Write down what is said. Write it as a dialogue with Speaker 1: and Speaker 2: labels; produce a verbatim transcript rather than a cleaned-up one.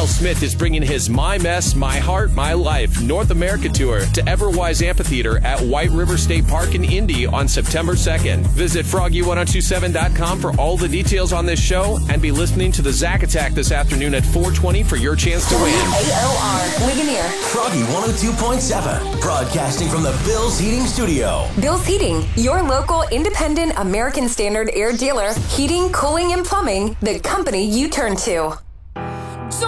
Speaker 1: Kyle Smith is bringing his My Mess, My Heart, My Life North America Tour to Everwise Amphitheater at White River State Park in Indy on September second. Visit froggy ten twenty-seven dot com for all the details on this show and be listening to the Zack Attack this afternoon at four twenty for your chance to win.
Speaker 2: A O R, Ligonier.
Speaker 3: Froggy one oh two point seven, broadcasting from the Bill's Heating Studio.
Speaker 2: Bill's Heating, your local independent American Standard air dealer. Heating, cooling, and plumbing, the company you turn to.